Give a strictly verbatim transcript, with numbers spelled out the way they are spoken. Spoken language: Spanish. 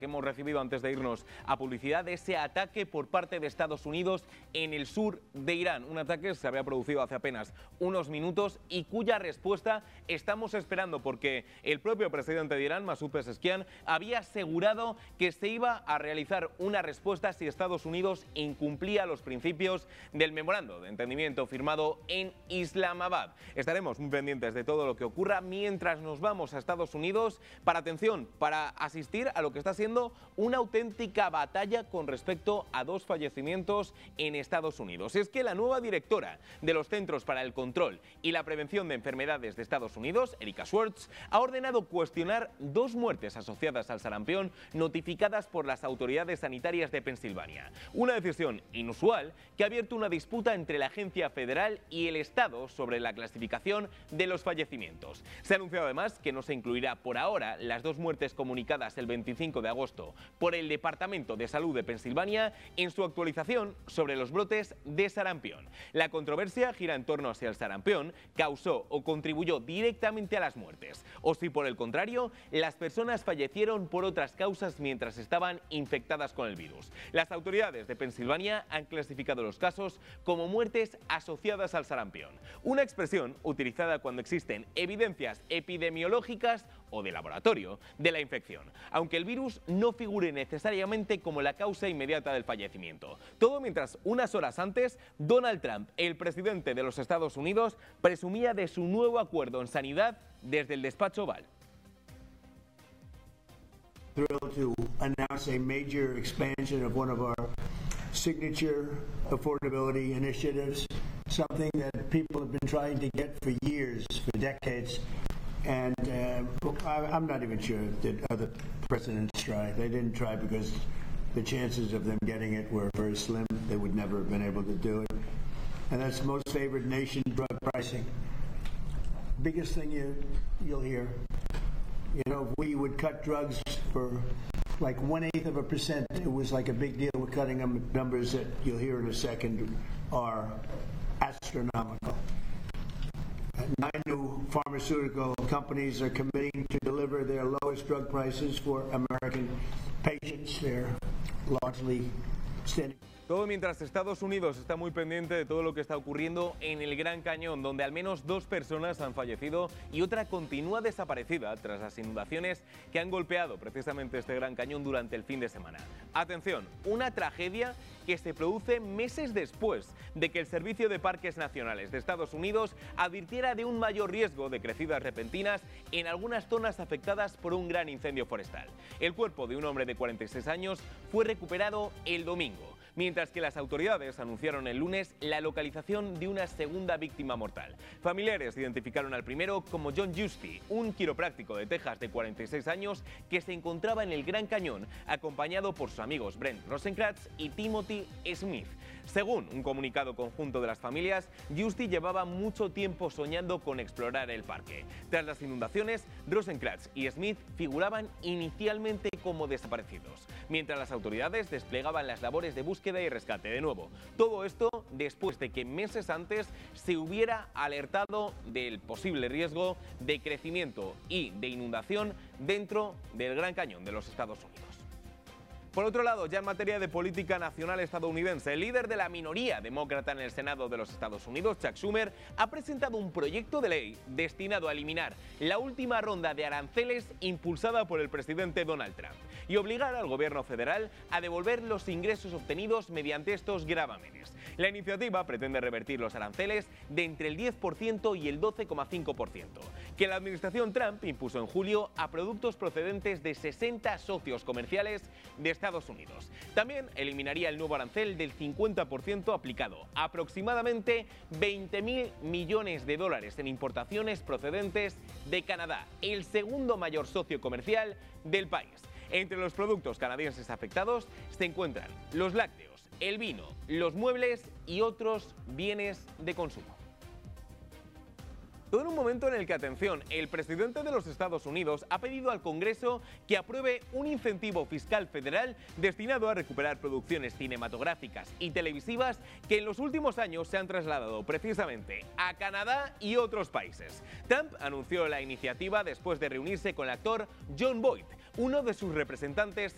que hemos recibido antes de irnos a publicidad de ese ataque por parte de Estados Unidos en el sur de Irán. Un ataque que se había producido hace apenas unos minutos y cuya respuesta estamos esperando, porque el propio presidente de Irán, Masoud Pezeshkian, había asegurado que se iba a realizar una respuesta si Estados Unidos incumplía los principios del memorando de entendimiento firmado en Islamabad. Estaremos muy pendientes de todo lo que ocurra mientras nos vamos a Estados Unidos para, atención, para asistir a lo que está siendo una auténtica batalla con respecto a dos fallecimientos en Estados Unidos. Es que la nueva directora de los Centros para el Control y la Prevención de Enfermedades de Estados Unidos, Erika Schwartz, ha ordenado cuestionar dos muertes asociadas al sarampión notificadas por las autoridades sanitarias de Pensilvania. Una decisión inusual que ha abierto una disputa entre la agencia federal y el Estado sobre la clasificación de los fallecimientos. Se ha anunciado además que no se incluirá por ahora las dos muertes comunicadas el veinticinco de agosto por el Departamento de Salud de Pensilvania en su actualización sobre los brotes de sarampión. La controversia gira en torno a si el sarampión causó o contribuyó directamente a las muertes, o si por el contrario las personas fallecieron por otras causas mientras estaban infectadas con el virus. Las autoridades de Pensilvania han clasificado los casos como muertes asociadas al sarampión, una expresión utilizada cuando existen evidencias epidemiológicas o de laboratorio de la infección, aunque el virus no figure necesariamente como la causa inmediata del fallecimiento. Todo mientras unas horas antes Donald Trump, el presidente de los Estados Unidos, presumía de su nuevo acuerdo en sanidad desde el despacho Oval. Thrilled to announce a major expansion of one of our signature affordability initiatives, something that people have been trying to get for years, for decades. And uh, I, I'm not even sure that other presidents tried. They didn't try because the chances of them getting it were very slim. They would never have been able to do it. And that's most favored nation drug pricing. Biggest thing you, you'll hear. You know, if we would cut drugs for like one-eighth of a percent, it was like a big deal. We're cutting them. Numbers that you'll hear in a second are astronomical. Nine new pharmaceutical companies are committing to deliver their lowest drug prices for American patients. They're largely standing. Todo mientras Estados Unidos está muy pendiente de todo lo que está ocurriendo en el Gran Cañón, donde al menos dos personas han fallecido y otra continúa desaparecida tras las inundaciones que han golpeado precisamente este Gran Cañón durante el fin de semana. Atención, una tragedia que se produce meses después de que el Servicio de Parques Nacionales de Estados Unidos advirtiera de un mayor riesgo de crecidas repentinas en algunas zonas afectadas por un gran incendio forestal. El cuerpo de un hombre de cuarenta y seis años fue recuperado el domingo, mientras que las autoridades anunciaron el lunes la localización de una segunda víctima mortal. Familiares identificaron al primero como John Giusti, un quiropráctico de Texas de cuarenta y seis años que se encontraba en el Gran Cañón acompañado por sus amigos Brent Rosenkratz y Timothy Smith. Según un comunicado conjunto de las familias, Giusti llevaba mucho tiempo soñando con explorar el parque. Tras las inundaciones, Rosenkratz y Smith figuraban inicialmente como desaparecidos, mientras las autoridades desplegaban las labores de búsqueda y rescate. De nuevo, todo esto después de que meses antes se hubiera alertado del posible riesgo de crecimiento y de inundación dentro del Gran Cañón de los Estados Unidos. Por otro lado, ya en materia de política nacional estadounidense, el líder de la minoría demócrata en el Senado de los Estados Unidos, Chuck Schumer, ha presentado un proyecto de ley destinado a eliminar la última ronda de aranceles impulsada por el presidente Donald Trump y obligar al gobierno federal a devolver los ingresos obtenidos mediante estos gravámenes. La iniciativa pretende revertir los aranceles de entre el diez por ciento y el doce coma cinco por ciento, que la administración Trump impuso en julio a productos procedentes de sesenta socios comerciales de Estados Unidos. También eliminaría el nuevo arancel del cincuenta por ciento aplicado a aproximadamente veinte mil millones de dólares en importaciones procedentes de Canadá, el segundo mayor socio comercial del país. Entre los productos canadienses afectados se encuentran los lácteos, el vino, los muebles y otros bienes de consumo. Todo en un momento en el que, atención, el presidente de los Estados Unidos ha pedido al Congreso que apruebe un incentivo fiscal federal destinado a recuperar producciones cinematográficas y televisivas que en los últimos años se han trasladado precisamente a Canadá y otros países. Trump anunció la iniciativa después de reunirse con el actor Jon Voight, uno de sus representantes